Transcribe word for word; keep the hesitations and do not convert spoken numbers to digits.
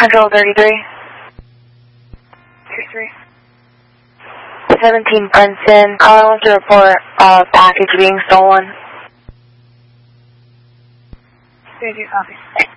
Control thirty-three. two three. seventeen Princeton. Caller wants to report a package being stolen. Thank you, copy.